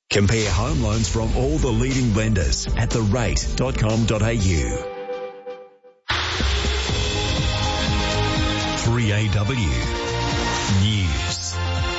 Compare home loans from all the leading lenders at therate.com.au. 3AW News.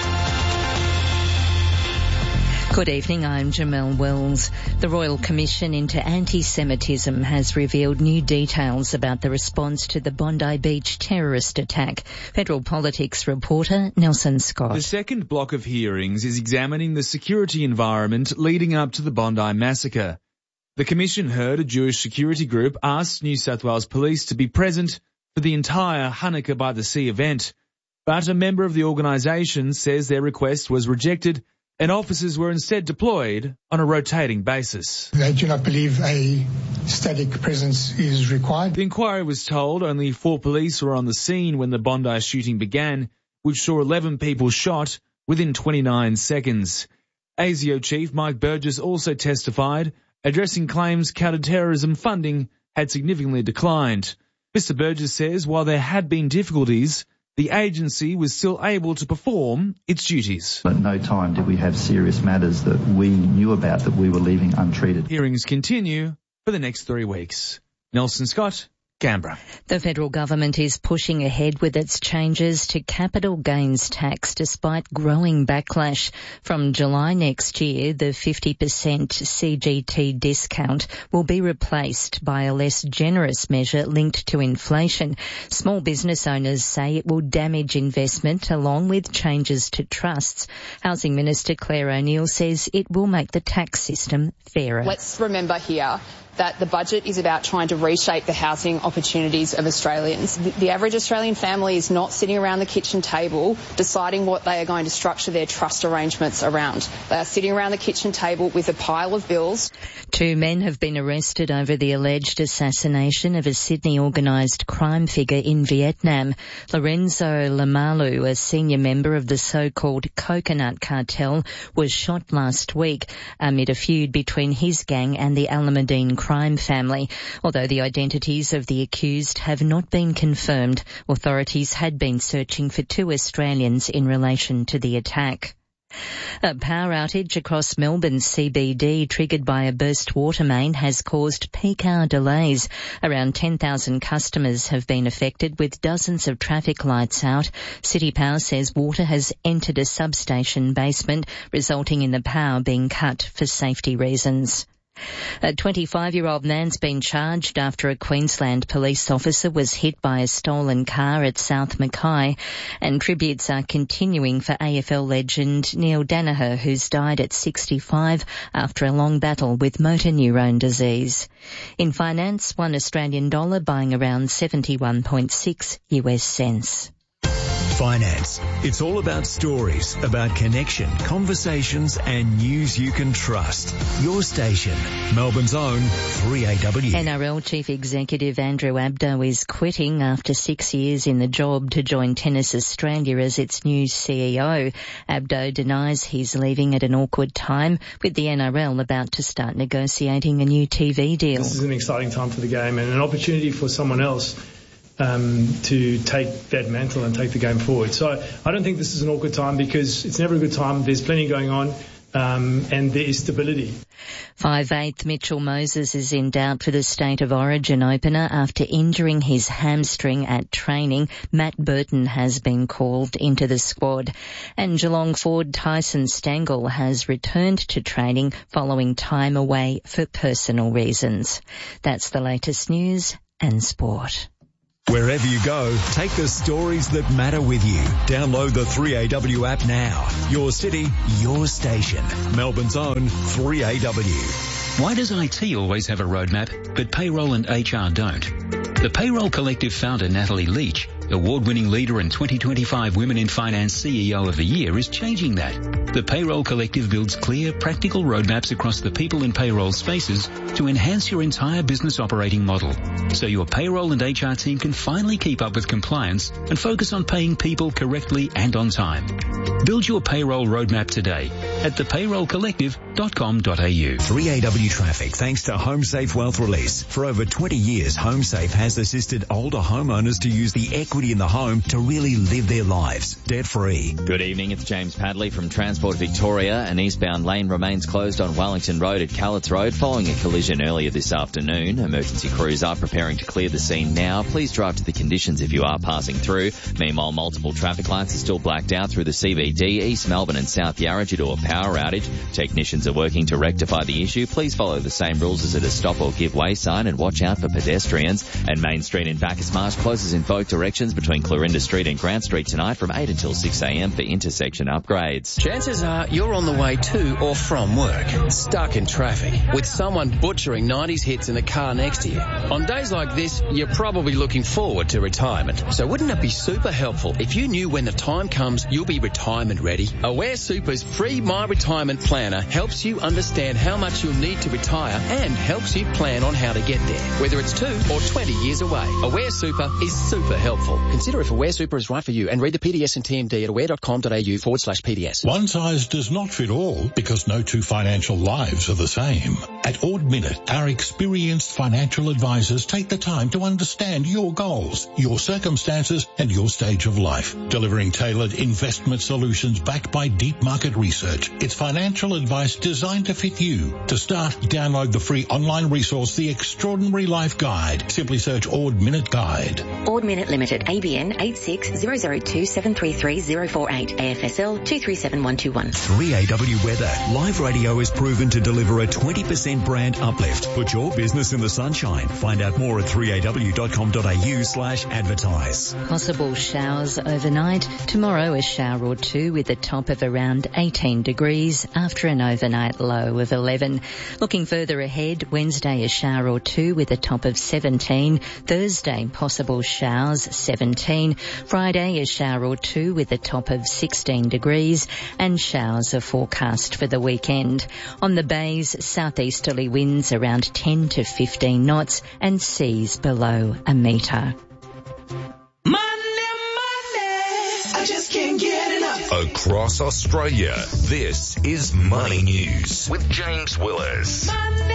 Good evening, I'm Jamelle Wells. The Royal Commission into Anti-Semitism has revealed new details about the response to the Bondi Beach terrorist attack. Federal Politics reporter Nelson Scott. The second block of hearings is examining the security environment leading up to the Bondi massacre. The Commission heard a Jewish security group ask New South Wales Police to be present for the entire Hanukkah by the Sea event, but a member of the organisation says their request was rejected and officers were instead deployed on a rotating basis. They do not believe a static presence is required. The inquiry was told only 4 police were on the scene when the Bondi shooting began, which saw 11 people shot within 29 seconds. ASIO Chief Mike Burgess also testified, addressing claims counter-terrorism funding had significantly declined. Mr. Burgess says while there had been difficulties, the agency was still able to perform its duties. At no time did we have serious matters that we knew about that we were leaving untreated. Hearings continue for the next 3 weeks. Nelson Scott, Canberra. The federal government is pushing ahead with its changes to capital gains tax despite growing backlash. From July next year, the 50% CGT discount will be replaced by a less generous measure linked to inflation. Small business owners say it will damage investment along with changes to trusts. Housing Minister Claire O'Neil says it will make the tax system fairer. Let's remember here that the budget is about trying to reshape the housing opportunities of Australians. The average Australian family is not sitting around the kitchen table deciding what they are going to structure their trust arrangements around. They are sitting around the kitchen table with a pile of bills. 2 men have been arrested over the alleged assassination of a Sydney organised crime figure in Vietnam. Lorenzo Lamalu, a senior member of the so-called Coconut Cartel, was shot last week amid a feud between his gang and the Alameddine crime family. Although the identities of the accused have not been confirmed, authorities had been searching for 2 Australians in relation to the attack. A power outage across Melbourne's CBD triggered by a burst water main has caused peak hour delays. Around 10,000 customers have been affected with dozens of traffic lights out. City Power says water has entered a substation basement, resulting in the power being cut for safety reasons. A 25-year-old man's been charged after a Queensland police officer was hit by a stolen car at South Mackay, and tributes are continuing for AFL legend Neil Daniher, who's died at 65 after a long battle with motor neurone disease. In finance, $1 Australian buying around 71.6 US cents. Finance. It's all about stories, about connection, conversations and news you can trust. Your station, Melbourne's own 3AW. NRL Chief Executive Andrew Abdo is quitting after 6 years in the job to join Tennis Australia as its new CEO. Abdo denies he's leaving at an awkward time, with the NRL about to start negotiating a new TV deal. This is an exciting time for the game and an opportunity for someone else to take that mantle and take the game forward. So I don't think this is an awkward time because it's never a good time. There's plenty going on and there is stability. 5'8" Mitchell Moses is in doubt for the State of Origin opener after injuring his hamstring at training. Matt Burton has been called into the squad. And Geelong forward Tyson Stengel has returned to training following time away for personal reasons. That's the latest news and sport. Wherever you go, take the stories that matter with you. Download the 3AW app now. Your city, your station. Melbourne's own 3AW. Why does IT always have a roadmap, but payroll and HR don't? The Payroll Collective founder Natalie Leach, award-winning leader and 2025 Women in Finance CEO of the Year, is changing that. The Payroll Collective builds clear, practical roadmaps across the people and payroll spaces to enhance your entire business operating model, so your payroll and HR team can finally keep up with compliance and focus on paying people correctly and on time. Build your payroll roadmap today at thepayrollcollective.com.au. 3AW Traffic, thanks to HomeSafe Wealth Release. For over 20 years, HomeSafe has assisted older homeowners to use the equity in the home to really live their lives debt-free. Good evening, it's James Padley from Transport Victoria. An eastbound lane remains closed on Wellington Road at Callets Road following a collision earlier this afternoon. Emergency crews are preparing to clear the scene now. Please drive to the conditions if you are passing through. Meanwhile, multiple traffic lights are still blacked out through the CBD, East Melbourne and South Yarra due to a power outage. Technicians are working to rectify the issue. Please follow the same rules as at a stop or give way sign and watch out for pedestrians. And Main Street in Bacchus Marsh closes in both directions between Clorinda Street and Grant Street tonight from 8 until 6 a.m. for intersection upgrades. Chances are you're on the way to or from work, stuck in traffic, with someone butchering 90s hits in the car next to you. On days like this, you're probably looking forward to retirement. So wouldn't it be super helpful if you knew when the time comes you'll be retirement ready? Aware Super's free My Retirement Planner helps you understand how much you'll need to retire and helps you plan on how to get there, whether it's 2 or 20 years away. Aware Super is super helpful. Consider if Aware Super is right for you and read the PDS and TMD at aware.com.au/PDS. One size does not fit all because no two financial lives are the same. At Ord Minnett, our experienced financial advisors take the time to understand your goals, your circumstances, and your stage of life, delivering tailored investment solutions backed by deep market research. It's financial advice designed to fit you. To start, download the free online resource, The Extraordinary Life Guide. Simply search Ord Minnett Guide. Ord Minnett Limited, ABN 860027330048, AFSL 237121. 3AW Weather. Live radio is proven to deliver a 20% brand uplift. Put your business in the sunshine. Find out more at 3aw.com.au/advertise. Possible showers overnight. Tomorrow a shower or two with a top of around 18 degrees after an overnight low of 11. Looking further ahead, Wednesday a shower or two with a top of 17. Thursday possible showers 17. Friday a shower or two with a top of 16 degrees and showers are forecast for the weekend. On the bays, southeasterly winds around 10 to 15 knots and seas below a metre. I just can't get enough. Across Australia, this is Money News with James Willis. Money.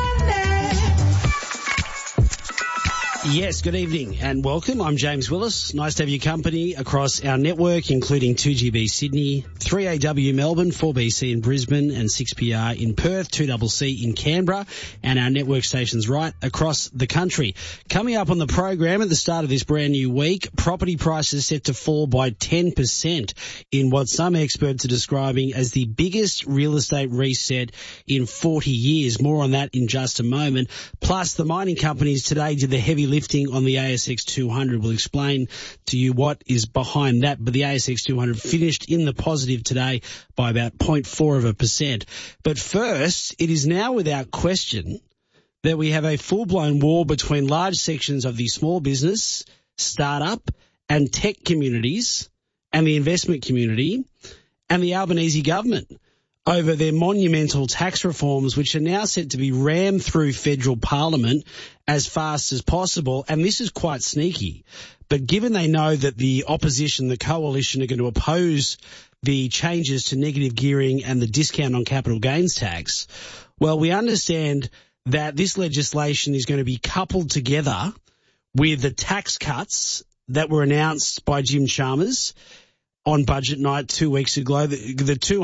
Yes, good evening and welcome. I'm James Willis. Nice to have your company across our network, including 2GB Sydney, 3AW Melbourne, 4BC in Brisbane and 6PR in Perth, 2CC in Canberra, and our network stations right across the country. Coming up on the program at the start of this brand new week, property prices set to fall by 10% in what some experts are describing as the biggest real estate reset in 40 years. More on that in just a moment. Plus, the mining companies today did the heavy lifting on the ASX 200. We'll explain to you what is behind that, but the ASX 200 finished in the positive today by about 0.4%. But first, it is now without question that we have a full-blown war between large sections of the small business, startup and tech communities and the investment community and the Albanese government over their monumental tax reforms, which are now set to be rammed through federal parliament as fast as possible. And this is quite sneaky. But given they know that the opposition, the coalition, are going to oppose the changes to negative gearing and the discount on capital gains tax, well, we understand that this legislation is going to be coupled together with the tax cuts that were announced by Jim Chalmers on budget night 2 weeks ago, the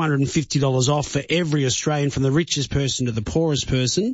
$250 off for every Australian, from the richest person to the poorest person,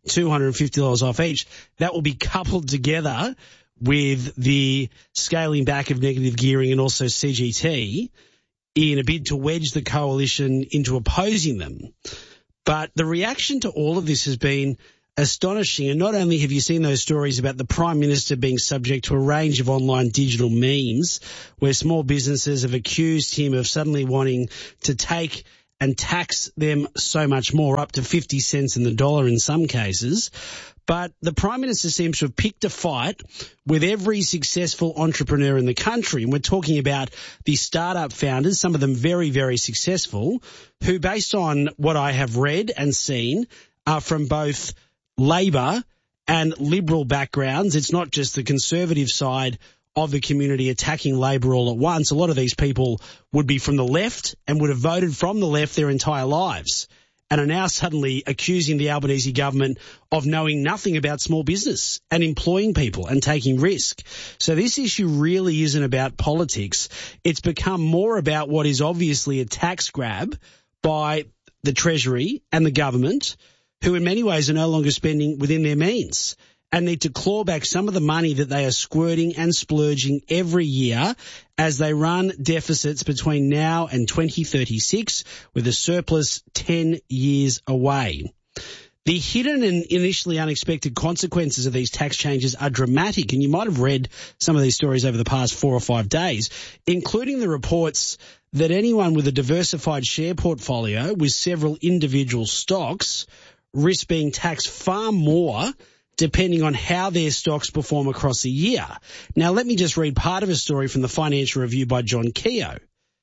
$250 off each. That will be coupled together with the scaling back of negative gearing and also CGT in a bid to wedge the coalition into opposing them. But the reaction to all of this has been astonishing. And not only have you seen those stories about the Prime Minister being subject to a range of online digital memes where small businesses have accused him of suddenly wanting to take and tax them so much more, up to 50 cents in the dollar in some cases. But the Prime Minister seems to have picked a fight with every successful entrepreneur in the country. And we're talking about the startup founders, some of them very, very successful, who, based on what I have read and seen, are from both Labor and Liberal backgrounds. It's not just the Conservative side of the community attacking Labor all at once. A lot of these people would be from the left and would have voted from the left their entire lives and are now suddenly accusing the Albanese government of knowing nothing about small business and employing people and taking risk. So this issue really isn't about politics. It's become more about what is obviously a tax grab by the Treasury and the government, who in many ways are no longer spending within their means and need to claw back some of the money that they are squirting and splurging every year as they run deficits between now and 2036 with a surplus 10 years away. The hidden and initially unexpected consequences of these tax changes are dramatic, and you might have read some of these stories over the past 4 or 5 days, including the reports that anyone with a diversified share portfolio with several individual stocks risk being taxed far more depending on how their stocks perform across a year. Now, let me just read part of a story from the Financial Review by John Keogh.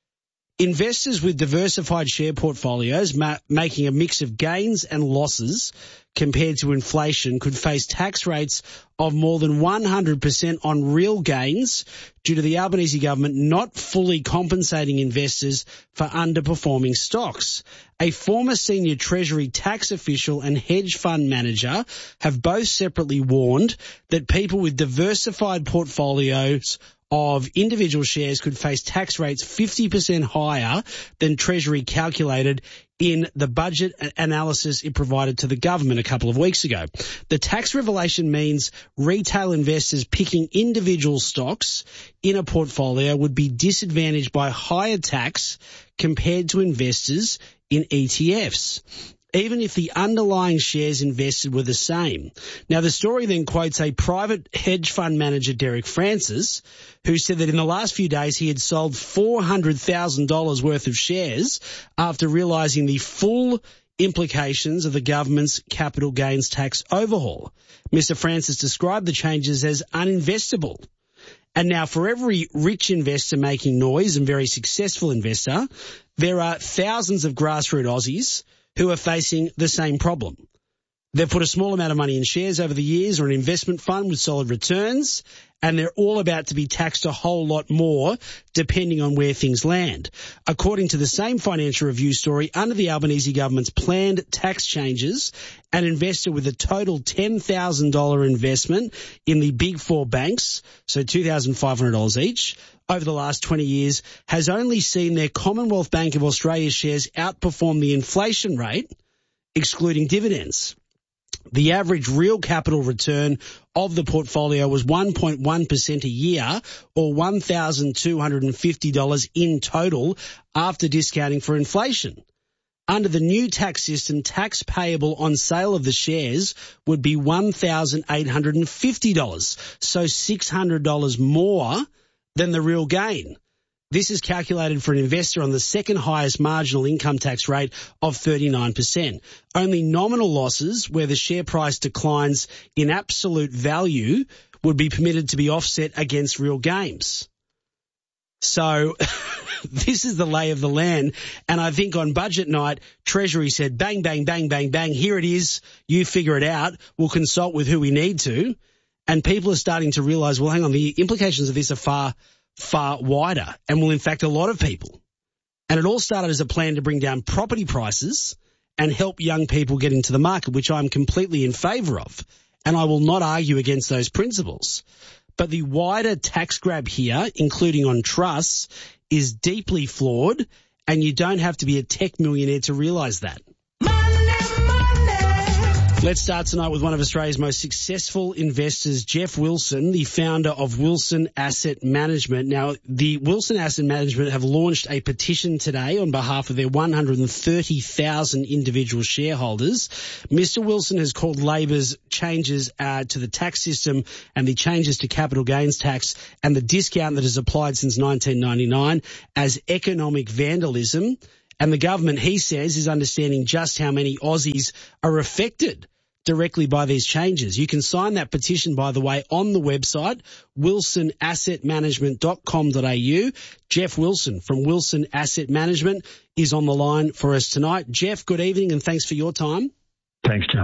Investors with diversified share portfolios making a mix of gains and losses compared to inflation could face tax rates of more than 100% on real gains due to the Albanese government not fully compensating investors for underperforming stocks. A former senior Treasury tax official and hedge fund manager have both separately warned that people with diversified portfolios of individual shares could face tax rates 50% higher than Treasury calculated in the budget analysis it provided to the government a couple of weeks ago. The tax revelation means retail investors picking individual stocks in a portfolio would be disadvantaged by higher tax compared to investors in ETFs, even if the underlying shares invested were the same. Now, the story then quotes a private hedge fund manager, Derek Francis, who said that in the last few days he had sold $400,000 worth of shares after realising the full implications of the government's capital gains tax overhaul. Mr. Francis described the changes as uninvestable. And now for every rich investor making noise and very successful investor, there are thousands of grassroots Aussies who are facing the same problem. They've put a small amount of money in shares over the years or an investment fund with solid returns, and they're all about to be taxed a whole lot more depending on where things land. According to the same Financial Review story, under the Albanese government's planned tax changes, an investor with a total $10,000 investment in the big four banks, so $2,500 each, over the last 20 years, has only seen their Commonwealth Bank of Australia shares outperform the inflation rate, excluding dividends. The average real capital return of the portfolio was 1.1% a year, or $1,250 in total after discounting for inflation. Under the new tax system, tax payable on sale of the shares would be $1,850, so $600 more than the real gain. This is calculated for an investor on the second highest marginal income tax rate of 39%. Only nominal losses, where the share price declines in absolute value, would be permitted to be offset against real gains. So this is the lay of the land. And I think on budget night, Treasury said, bang, bang, bang, bang, bang, here it is. You figure it out. We'll consult with who we need to. And people are starting to realise, well, hang on, the implications of this are far wider and will infect a lot of people. And it all started as a plan to bring down property prices and help young people get into the market, which I'm completely in favour of. And I will not argue against those principles. But the wider tax grab here, including on trusts, is deeply flawed, and you don't have to be a tech millionaire to realise that. Let's start tonight with one of Australia's most successful investors, Jeff Wilson, the founder of Wilson Asset Management. Now, the Wilson Asset Management have launched a petition today on behalf of their 130,000 individual shareholders. Mr. Wilson has called Labor's changes to the tax system and the changes to capital gains tax and the discount that is applied since 1999 as economic vandalism. And the government, he says, is understanding just how many Aussies are affected directly by these changes. You can sign that petition, by the way, on the website, wilsonassetmanagement.com.au. Jeff Wilson from Wilson Asset Management is on the line for us tonight. Jeff, good evening and thanks for your time. Thanks, James.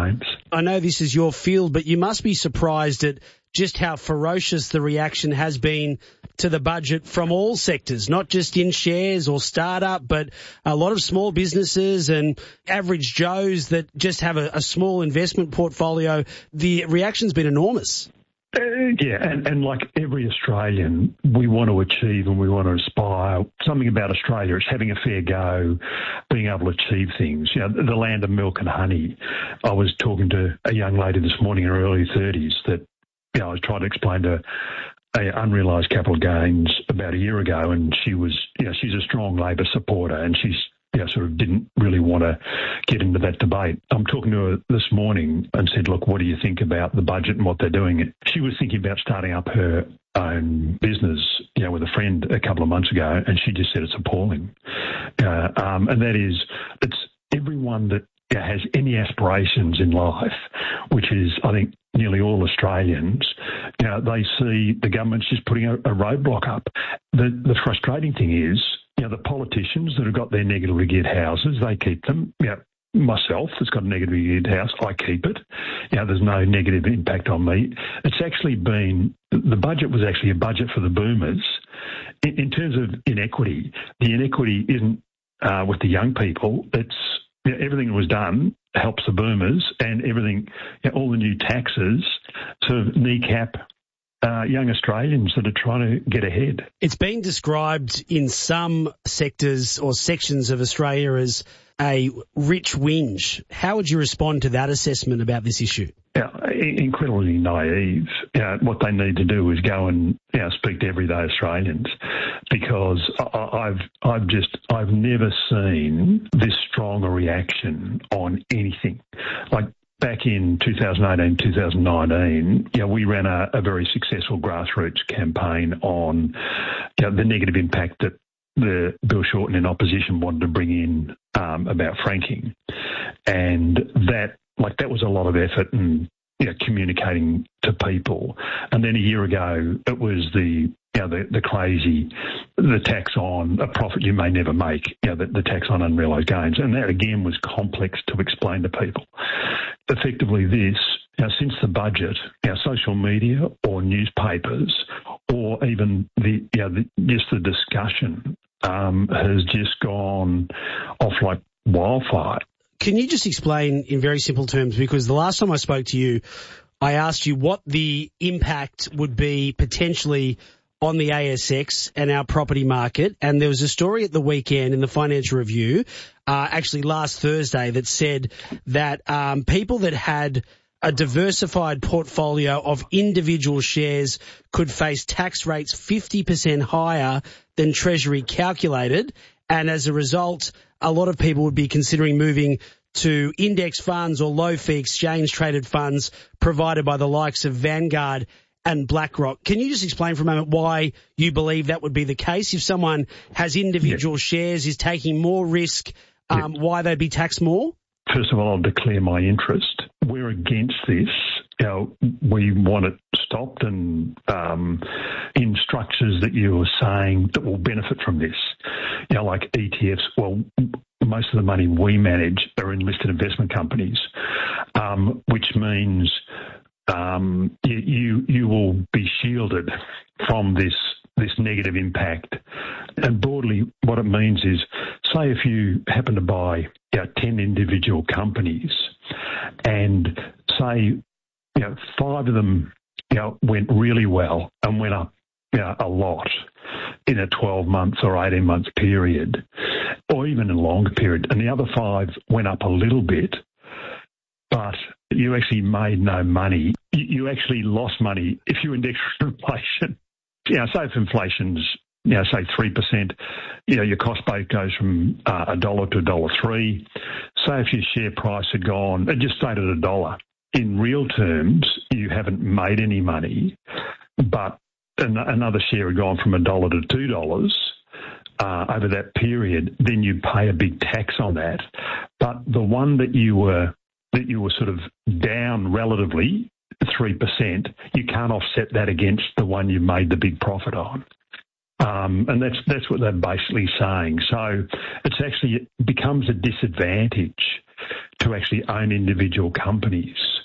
I know this is your field, but you must be surprised at just how ferocious the reaction has been to the budget from all sectors, not just in shares or startup, but a lot of small businesses and average Joes that just have a small investment portfolio. The reaction's been enormous. And like every Australian, we want to achieve and we want to aspire. Something about Australia is having a fair go, being able to achieve things. You know, the land of milk and honey. I was talking to a young lady this morning in her early 30s that, you know, I was trying to explain to unrealised capital gains about a year ago, and she was, you know, she's a strong Labor supporter, and she's, you know, sort of didn't really want to get into that debate. I'm talking to her this morning and said, look, what do you think about the budget and what they're doing? She was thinking about starting up her own business, you know, with a friend a couple of months ago, and she just said it's appalling. And that is, it's everyone that has any aspirations in life, which is, I think, nearly all Australians, you know, they see the government's just putting a roadblock up. The frustrating thing is, you know, the politicians that have got their negatively geared houses, they keep them. You know, myself that's got a negatively geared house, I keep it. You know, there's no negative impact on me. It's actually been, the budget was actually a budget for the boomers. In terms of inequity, the inequity isn't with the young people. It's, you know, everything that was done helps the boomers, and everything, you know, all the new taxes sort of kneecap young Australians that are trying to get ahead. It's been described in some sectors or sections of Australia as a rich whinge. How would you respond to that assessment about this issue? Yeah, incredibly naive. What they need to do is go and speak to everyday Australians, because I've never seen this strong a reaction on anything. Like back in 2018, 2019, we ran a very successful grassroots campaign on the negative impact that the Bill Shorten in opposition wanted to bring in about franking, and that was a lot of effort and communicating to people. And then a year ago, it was the tax on a profit you may never make, the tax on unrealised gains, and that again was complex to explain to people. Effectively, this since the budget, social media or newspapers or even the discussion has just gone off like wildfire. Can you just explain in very simple terms, because the last time I spoke to you, I asked you what the impact would be potentially on the ASX and our property market, and there was a story at the weekend in the Financial Review, actually last Thursday, that said that people that had a diversified portfolio of individual shares could face tax rates 50% higher than Treasury calculated, and as a result, a lot of people would be considering moving to index funds or low-fee exchange-traded funds provided by the likes of Vanguard and BlackRock. Can you just explain for a moment why you believe that would be the case? If someone has individual shares, is taking more risk, why they'd be taxed more? First of all, I'll declare my interest. We're against this. We want it stopped, and in structures that you were saying that will benefit from this, like ETFs. Well, most of the money we manage are in listed investment companies, which means you will be shielded from this negative impact. And broadly, what it means is, say if you happen to buy 10 individual companies, and say 5 of them went really well and went up a lot in a 12-month or 18-month period, or even a longer period, and the other 5 went up a little bit, but you actually made no money. You actually lost money if you index for inflation. Say if inflation's, say 3%, your cost base goes from $1 to $1.03. Say if your share price had gone, it just stayed at $1. In real terms, you haven't made any money, but another share had gone from $1 to $2 over that period, then you pay a big tax on that. But the one that you were sort of down relatively, 3%, you can't offset that against the one you made the big profit on. And that's what they're basically saying. So it becomes a disadvantage to actually own individual companies.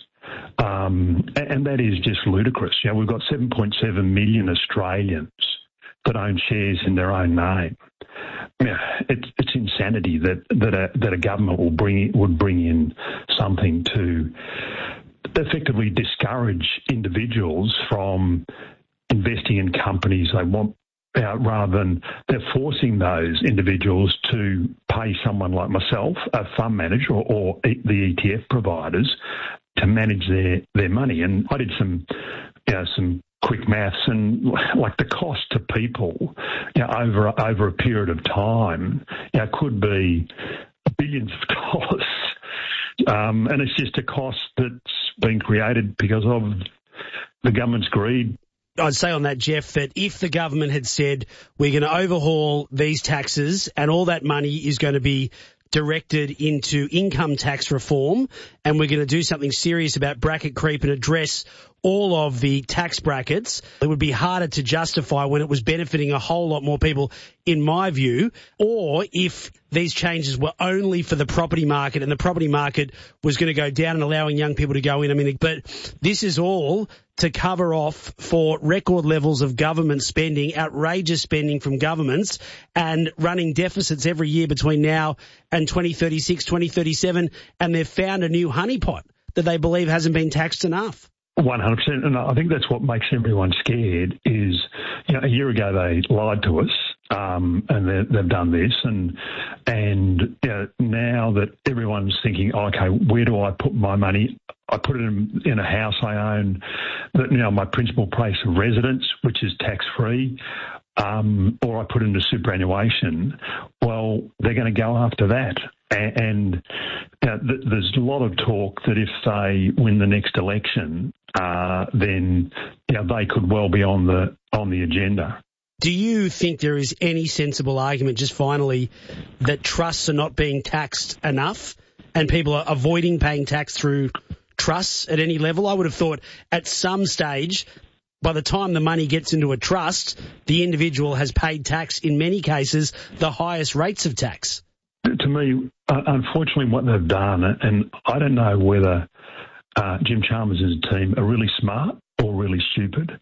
And that is just ludicrous. We've got 7.7 million Australians that own shares in their own name. It's insanity that a government would bring in something to effectively discourage individuals from investing in companies they want, rather than they're forcing those individuals to pay someone like myself, a fund manager, or the ETF providers to manage their money. And I did some quick maths, and like the cost to people over a period of time could be billions of dollars. And it's just a cost that's been created because of the government's greed. I'd say on that, Jeff, that if the government had said we're going to overhaul these taxes and all that money is going to be directed into income tax reform, and we're going to do something serious about bracket creep and address all of the tax brackets, it would be harder to justify when it was benefiting a whole lot more people, in my view, or if these changes were only for the property market and the property market was going to go down and allowing young people to go in. But this is all to cover off for record levels of government spending, outrageous spending from governments, and running deficits every year between now and 2036, 2037, and they've found a new honeypot that they believe hasn't been taxed enough. 100%, and I think that's what makes everyone scared is, a year ago they lied to us, and they've done this, and now that everyone's thinking, okay, where do I put my money? I put it in a house I own, my principal place of residence, which is tax-free, or I put it into superannuation. Well, they're going to go after that. And there's a lot of talk that if they win the next election, then they could well be on the agenda. Do you think there is any sensible argument, just finally, that trusts are not being taxed enough and people are avoiding paying tax through trusts at any level? I would have thought at some stage, by the time the money gets into a trust, the individual has paid tax, in many cases, the highest rates of tax. To me, unfortunately, what they've done, and I don't know whether Jim Chalmers' team are really smart or really stupid.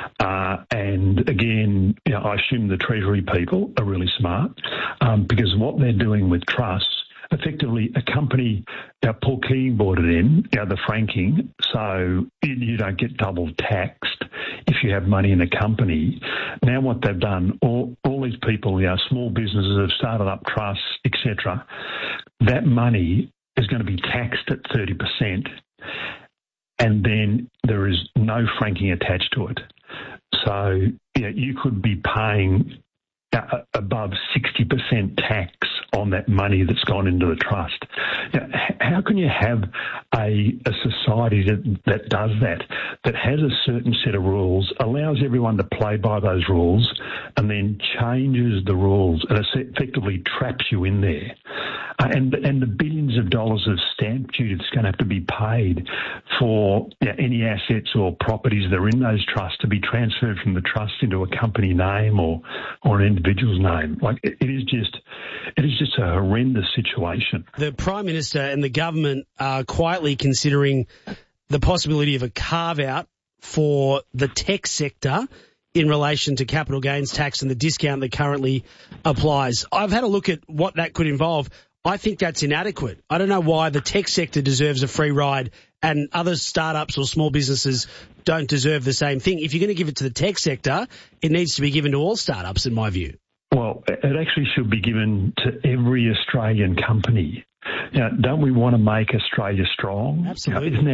And again, I assume the Treasury people are really smart because what they're doing with trusts, effectively a company, Paul Keating brought it in, the franking, so you don't get double taxed if you have money in a company. Now what they've done, all these people, small businesses have started up trusts, etc. That money is going to be taxed at 30%, and then there is no franking attached to it. So you could be paying above 60% tax on that money that's gone into the trust. How can you have a society that does that has a certain set of rules, allows everyone to play by those rules, and then changes the rules and effectively traps you in there? And the billions of dollars of stamp duty that's going to have to be paid for any assets or properties that are in those trusts to be transferred from the trust into a company name or an individual's name. Like it is just a horrendous situation. The Prime Minister and the government are quietly considering the possibility of a carve-out for the tech sector in relation to capital gains tax and the discount that currently applies. I've had a look at what that could involve. I think that's inadequate. I don't know why the tech sector deserves a free ride and other startups or small businesses don't deserve the same thing. If you're going to give it to the tech sector, it needs to be given to all startups, in my view. Well, it actually should be given to every Australian company. Don't we want to make Australia strong? Absolutely. Isn't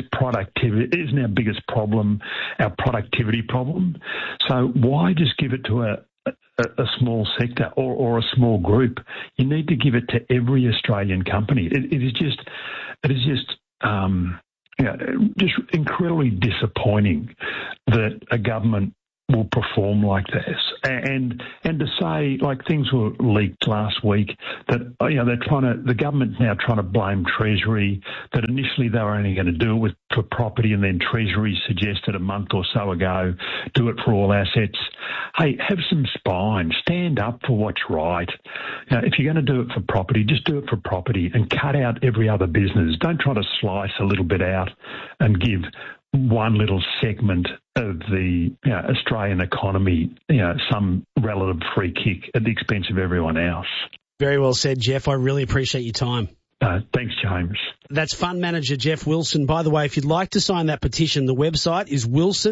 our biggest problem our productivity problem? So why just give it to a small sector or a small group? You need to give it to every Australian company. It is just incredibly disappointing that a government will perform like this. And to say, like, things were leaked last week that, the government's now trying to blame Treasury, that initially they were only going to do it for property, and then Treasury suggested a month or so ago, do it for all assets. Hey, have some spine. Stand up for what's right. If you're going to do it for property, just do it for property and cut out every other business. Don't try to slice a little bit out and give one little segment of the Australian economy, some relative free kick at the expense of everyone else. Very well said, Jeff. I really appreciate your time. Thanks, James. That's Fund Manager Jeff Wilson. By the way, if you'd like to sign that petition, the website is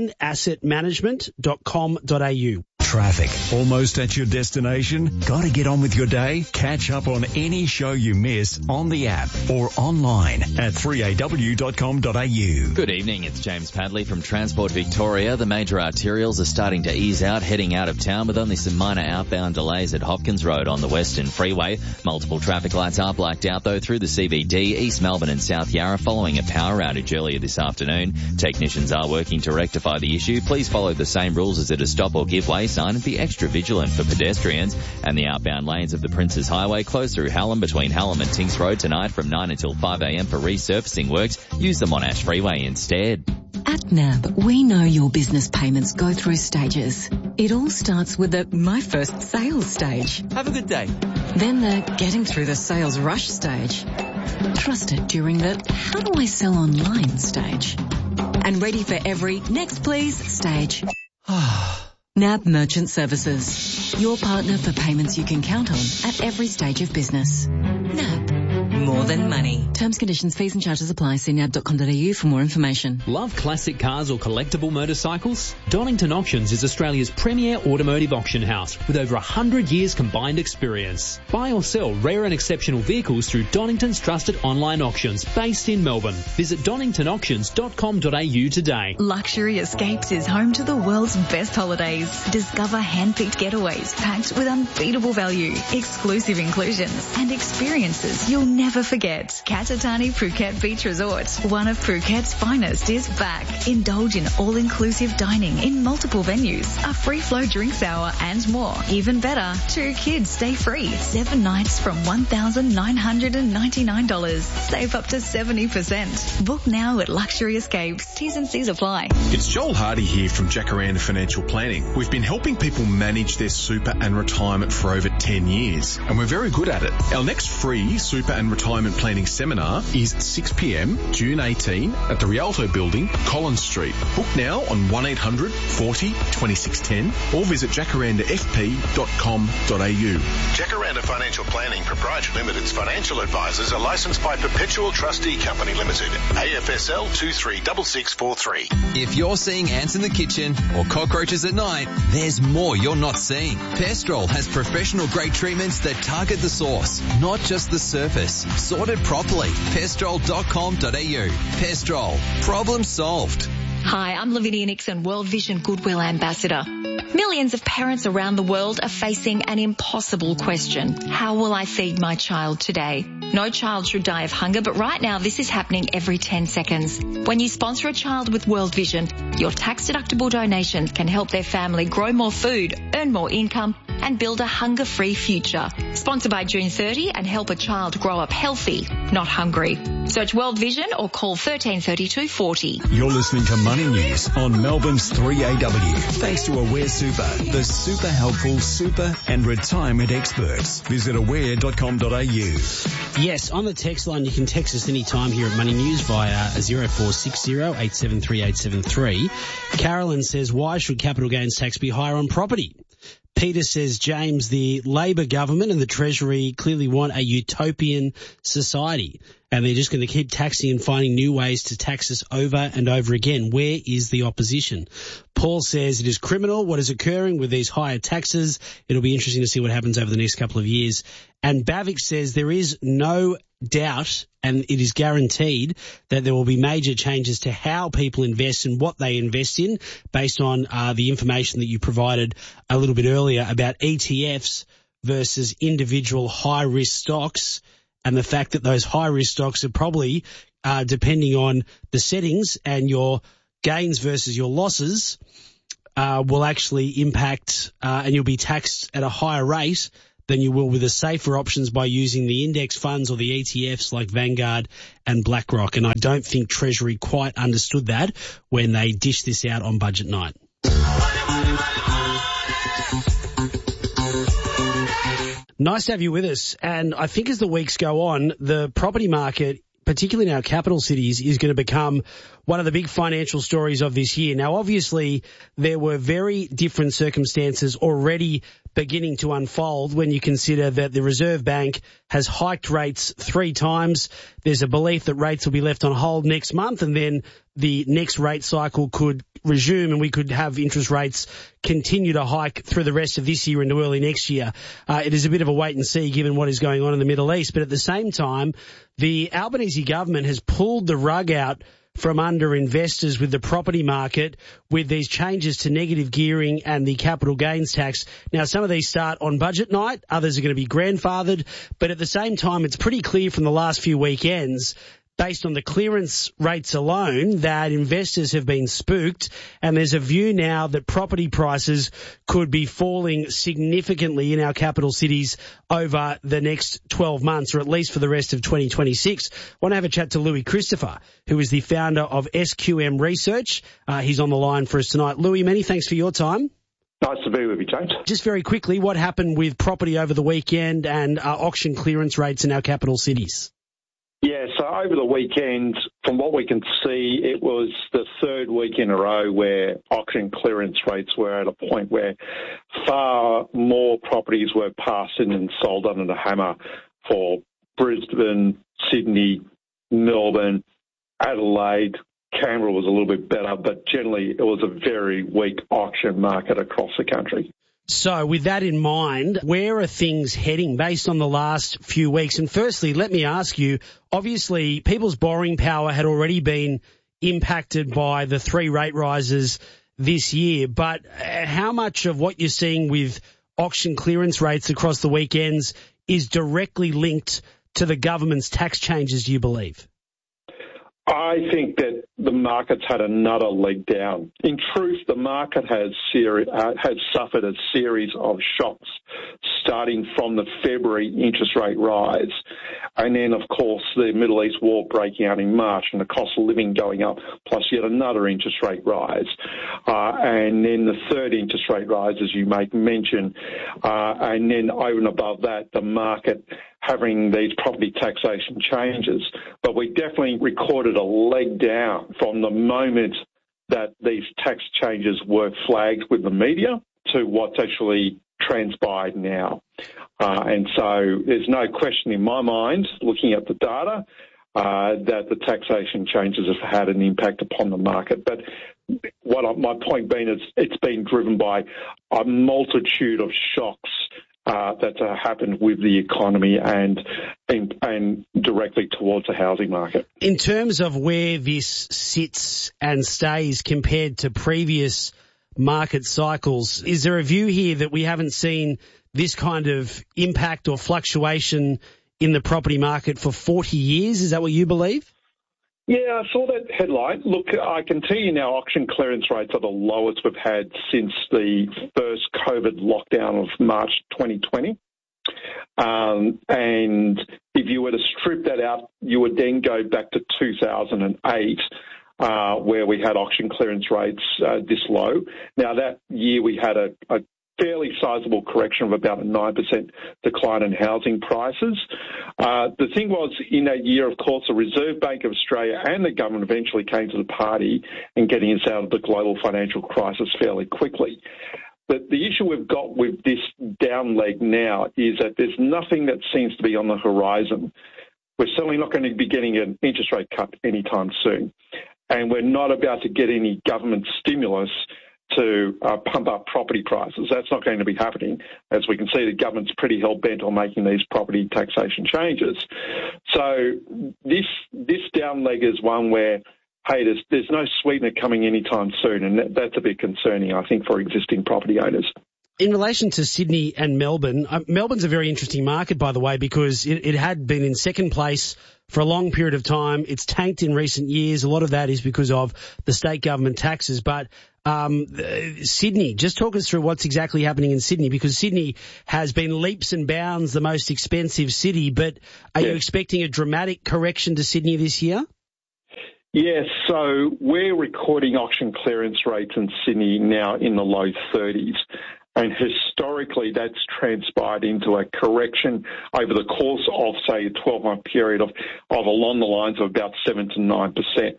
wilsonassetmanagement.com.au. Traffic. Almost at your destination? Got to get on with your day? Catch up on any show you miss on the app or online at 3aw.com.au. Good evening, it's James Padley from Transport Victoria. The major arterials are starting to ease out, heading out of town with only some minor outbound delays at Hopkins Road on the Western Freeway. Multiple traffic lights are blacked out though through the CBD, East Melbourne and South Yarra following a power outage earlier this afternoon. Technicians are working to rectify the issue. Please follow the same rules as at a stop or give way sign and be extra vigilant for pedestrians. And the outbound lanes of the Princes Highway close through Hallam between Hallam and Tinks Road tonight from 9 until 5 a.m. for resurfacing works. Use the Monash Freeway instead. At NAB, we know your business payments go through stages. It all starts with the My First Sales stage. Have a good day. Then the Getting Through the Sales Rush stage. Trusted during the How do I sell online stage. And ready for every Next Please stage. NAB Merchant Services. Your partner for payments you can count on at every stage of business. NAB. More than money. Terms, conditions, fees and charges apply. See nab.com.au for more information. Love classic cars or collectible motorcycles? Donington Auctions is Australia's premier automotive auction house with over 100 years combined experience. Buy or sell rare and exceptional vehicles through Donington's trusted online auctions based in Melbourne. Visit doningtonauctions.com.au today. Luxury Escapes is home to the world's best holidays. Discover hand-picked getaways packed with unbeatable value, exclusive inclusions and experiences you'll never forget. Katatani Phuket Beach Resort, one of Phuket's finest, is back. Indulge in all-inclusive dining in multiple venues, a free-flow drinks hour and more. Even better, 2 kids stay free. 7 nights from $1,999. Save up to 70%. Book now at Luxury Escapes. T's and C's apply. It's Joel Hardy here from Jacaranda Financial Planning. We've been helping people manage their super and retirement for over 10 years, and we're very good at it. Our next free super and retirement planning seminar is 6 p.m. June 18 at the Rialto Building, Collins Street. Book now on 1-800-40-2610 or visit jacarandafp.com.au. Jacaranda Financial Planning Proprietary Limited's financial advisors are licensed by Perpetual Trustee Company Limited, AFSL 236643. If you're seeing ants in the kitchen or cockroaches at night, there's more you're not seeing. Pestrol has professional grade treatments that target the source, not just the surface. Sorted properly. Pestrol.com.au. Pestrol. Problem solved. Hi, I'm Lavinia Nixon, World Vision Goodwill Ambassador. Millions of parents around the world are facing an impossible question. How will I feed my child today? No child should die of hunger, but right now this is happening every 10 seconds. When you sponsor a child with World Vision, your tax-deductible donations can help their family grow more food, earn more income, and build a hunger-free future. Sponsor by June 30 and help a child grow up healthy, not hungry. Search World Vision or call 1332 40. You're listening to Money News on Melbourne's 3AW. Thanks to Aware Super, the super helpful super and retirement experts. Visit aware.com.au. Yes, on the text line, you can text us anytime here at Money News via 0460 873 873. Carolyn says, why should capital gains tax be higher on property? Peter says, James, the Labor government and the Treasury clearly want a utopian society, and they're just going to keep taxing and finding new ways to tax us over and over again. Where is the opposition? Paul says it is criminal what is occurring with these higher taxes. It'll be interesting to see what happens over the next couple of years. And Bavik says there is no doubt, and it is guaranteed, that there will be major changes to how people invest and what they invest in based on the information that you provided a little bit earlier about ETFs versus individual high-risk stocks, and the fact that those high-risk stocks are probably, depending on the settings and your gains versus your losses, will actually impact and you'll be taxed at a higher rate than you will with the safer options by using the index funds or the ETFs like Vanguard and BlackRock. And I don't think Treasury quite understood that when they dished this out on budget night. Nice to have you with us. And I think as the weeks go on, the property market, particularly in our capital cities, is going to become one of the big financial stories of this year. Now, obviously, there were very different circumstances already beginning to unfold when you consider that the Reserve Bank has hiked rates 3 times. There's a belief that rates will be left on hold next month, and then the next rate cycle could resume and we could have interest rates continue to hike through the rest of this year into early next year. It is a bit of a wait and see given what is going on in the Middle East. But at the same time, the Albanese government has pulled the rug out from under investors with the property market with these changes to negative gearing and the capital gains tax. Now, some of these start on budget night, others are going to be grandfathered, but at the same time, it's pretty clear from the last few weekends, based on the clearance rates alone, that investors have been spooked, and there's a view now that property prices could be falling significantly in our capital cities over the next 12 months, or at least for the rest of 2026. I want to have a chat to Louis Christopher, who is the founder of SQM Research. He's on the line for us tonight. Louis, many thanks for your time. Nice to be with you, James. Just very quickly, what happened with property over the weekend and auction clearance rates in our capital cities? Yeah, so over the weekend, from what we can see, it was the 3rd week in a row where auction clearance rates were at a point where far more properties were passed in and sold under the hammer for Brisbane, Sydney, Melbourne, Adelaide. Canberra was a little bit better, but generally it was a very weak auction market across the country. So with that in mind, where are things heading based on the last few weeks? And firstly, let me ask you, obviously people's borrowing power had already been impacted by the 3 rate rises this year, but how much of what you're seeing with auction clearance rates across the weekends is directly linked to the government's tax changes, do you believe? I think that the market's had another leg down. In truth, the market has suffered a series of shocks, starting from the February interest rate rise, and then, of course, the Middle East war breaking out in March and the cost of living going up, plus yet another interest rate rise, and then the 3rd interest rate rise, as you make mention, and then over and above that, the market having these property taxation changes. But we definitely recorded a leg down from the moment that these tax changes were flagged with the media to what's actually transpired now. And so there's no question in my mind, looking at the data, that the taxation changes have had an impact upon the market. But my point being is it's been driven by a multitude of shocks that happened with the economy and directly towards the housing market. In terms of where this sits and stays compared to previous market cycles, is there a view here that we haven't seen this kind of impact or fluctuation in the property market for 40 years? Is that what you believe? Yeah, I saw that headline. Look, I can tell you now auction clearance rates are the lowest we've had since the first COVID lockdown of March 2020. And if you were to strip that out, you would then go back to 2008, where we had auction clearance rates this low. Now, that year we had a fairly sizable correction of about a 9% decline in housing prices. The thing was, in that year, of course, the Reserve Bank of Australia and the government eventually came to the party in getting us out of the global financial crisis fairly quickly. But the issue we've got with this down leg now is that there's nothing that seems to be on the horizon. We're certainly not going to be getting an interest rate cut anytime soon. And we're not about to get any government stimulus to pump up property prices. That's not going to be happening. As we can see, the government's pretty hell-bent on making these property taxation changes. So this down leg is one where, hey, there's no sweetener coming anytime soon, and that's a bit concerning, I think, for existing property owners. In relation to Sydney and Melbourne, Melbourne's a very interesting market, by the way, because it had been in second place for a long period of time. It's tanked in recent years. A lot of that is because of the state government taxes. But Sydney, just talk us through what's exactly happening in Sydney, because Sydney has been leaps and bounds the most expensive city. But are you expecting a dramatic correction to Sydney this year? Yes, so we're recording auction clearance rates in Sydney now in the low 30s. And historically, that's transpired into a correction over the course of, say, a 12-month period of along the lines of about 7 to 9%.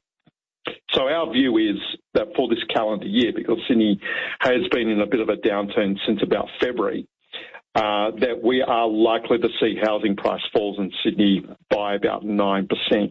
So our view is that for this calendar year, because Sydney has been in a bit of a downturn since about February, that we are likely to see housing price falls in Sydney by about 9%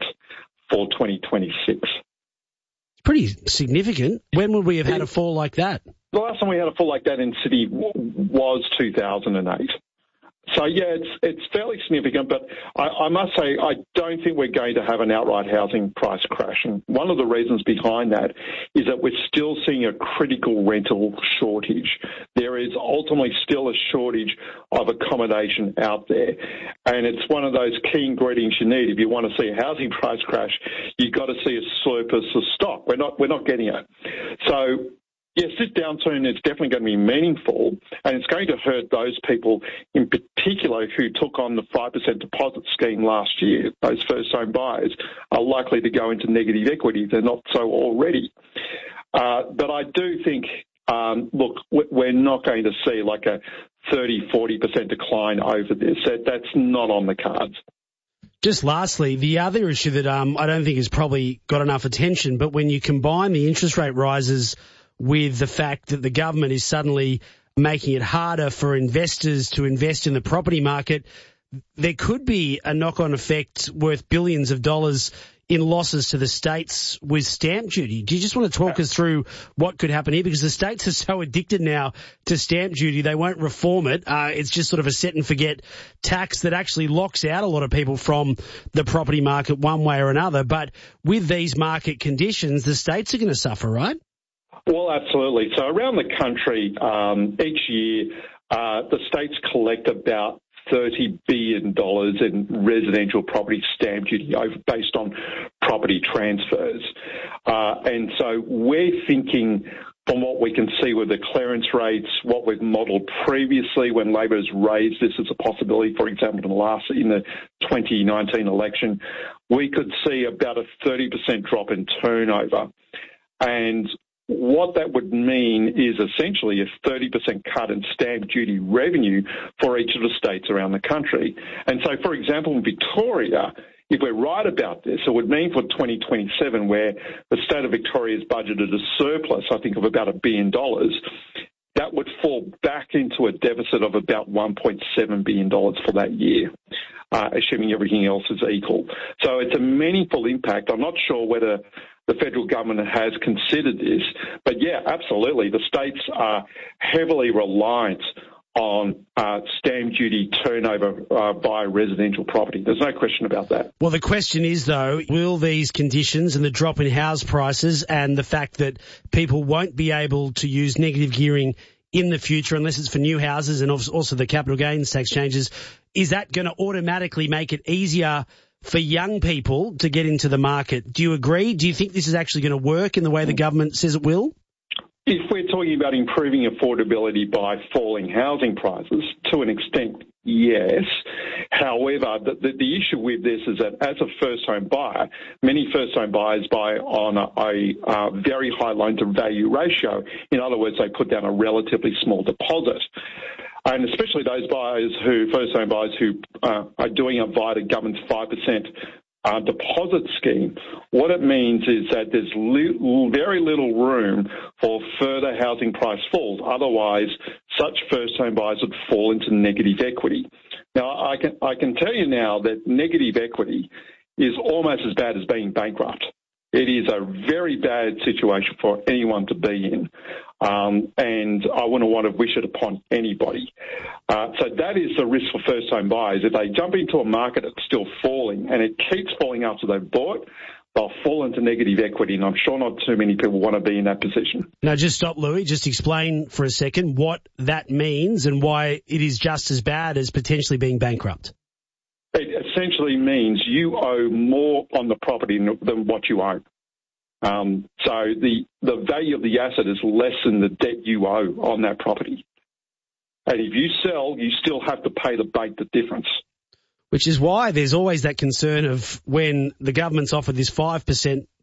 for 2026. It's pretty significant. When would we have had a fall like that? The last time we had a fall like that in Sydney was 2008. So, yeah, it's fairly significant, but I must say I don't think we're going to have an outright housing price crash. And one of the reasons behind that is that we're still seeing a critical rental shortage. There is ultimately still a shortage of accommodation out there. And it's one of those key ingredients you need. If you want to see a housing price crash, you've got to see a surplus of stock. We're not getting it. So, yes, this downturn is definitely going to be meaningful, and it's going to hurt those people in particular who took on the 5% deposit scheme last year. Those first-home buyers are likely to go into negative equity. They're not so already. But I do think, look, we're not going to see like a 30-40% decline over this. That's not on the cards. Just lastly, the other issue that I don't think has probably got enough attention, but when you combine the interest rate rises with the fact that the government is suddenly making it harder for investors to invest in the property market, there could be a knock-on effect worth billions of dollars in losses to the states with stamp duty. Do you just want to talk us through what could happen here? Because the states are so addicted now to stamp duty, they won't reform it. It's just sort of a set-and-forget tax that actually locks out a lot of people from the property market one way or another. But with these market conditions, the states are going to suffer, right? Well, absolutely. So around the country, each year, the states collect about $30 billion in residential property stamp duty based on property transfers. And so we're thinking, from what we can see with the clearance rates, what we've modelled previously when Labor has raised this as a possibility, for example, in the 2019 election, we could see about a 30% drop in turnover. And what that would mean is essentially a 30% cut in stamp duty revenue for each of the states around the country. And so, for example, in Victoria, if we're right about this, it would mean for 2027, where the state of Victoria has budgeted a surplus, I think, of about $1 billion, that would fall back into a deficit of about $1.7 billion for that year, assuming everything else is equal. So it's a meaningful impact. I'm not sure whether the federal government has considered this, but yeah, absolutely. The states are heavily reliant on stamp duty turnover by residential property. There's no question about that. Well, the question is, though, will these conditions and the drop in house prices and the fact that people won't be able to use negative gearing in the future unless it's for new houses and also the capital gains tax changes, is that going to automatically make it easier for young people to get into the market? Do you agree? Do you think this is actually going to work in the way the government says it will? If we're talking about improving affordability by falling housing prices, to an extent, yes. However, the issue with this is that as a first-home buyer, many first-home buyers buy on a very high loan-to-value ratio. In other words, they put down a relatively small deposit. And especially those first-home buyers who are doing it via the government's 5% deposit scheme, what it means is that there's very little room for further housing price falls. Otherwise, such first-home buyers would fall into negative equity. Now, I can tell you now that negative equity is almost as bad as being bankrupt. It is a very bad situation for anyone to be in, and I wouldn't want to wish it upon anybody. So that is the risk for first-home buyers. If they jump into a market that's still falling, and it keeps falling after they've bought, they'll fall into negative equity, and I'm sure not too many people want to be in that position. Now, just stop, Louis. Just explain for a second what that means and why it is just as bad as potentially being bankrupt. It essentially means you owe more on the property than what you own. So the value of the asset is less than the debt you owe on that property. And if you sell, you still have to pay the bank the difference. Which is why there's always that concern of when the government's offered this 5%